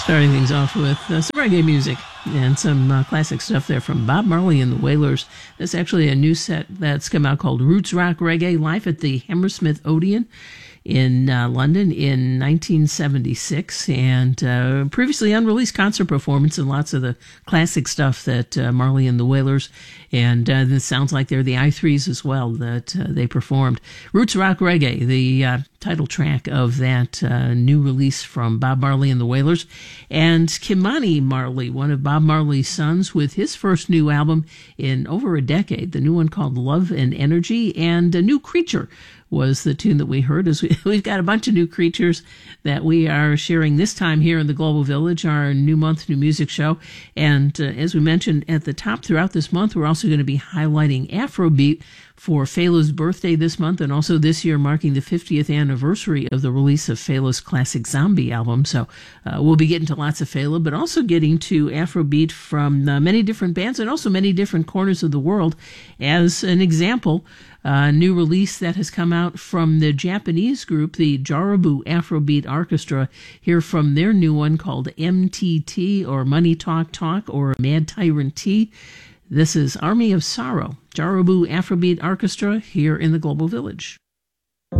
Starting things off with some reggae music and some classic stuff there from Bob Marley and the Wailers. That's actually a new set that's come out called Roots Rock Reggae, live at the Hammersmith Odeon in London in 1976, and previously unreleased concert performance and lots of the classic stuff that Marley and the Wailers, and this sounds like they're the I3s as well that they performed. Roots Rock Reggae, the title track of that new release from Bob Marley and the Wailers. And Ky-Mani Marley, one of Bob Marley's sons, with his first new album in over a decade, the new one called Love and Energy, and A New Creature was the tune that we heard. As we've got a bunch of new creatures that we are sharing this time here in the Global Village, our new month, new music show. And as we mentioned at the top, throughout this month, we're also going to be highlighting Afrobeat for Fela's birthday this month, and also this year marking the 50th anniversary of the release of Fela's classic Zombie album. So we'll be getting to lots of Fela, but also getting to Afrobeat from many different bands and also many different corners of the world. As an example, a new release that has come out from the Japanese group, the Jarabu Afrobeat Orchestra, here from their new one called MTT, or Money Talk Talk, or Mad Tyrant T. This is Army of Sorrow, Jarabu Afrobeat Orchestra, here in the Global Village.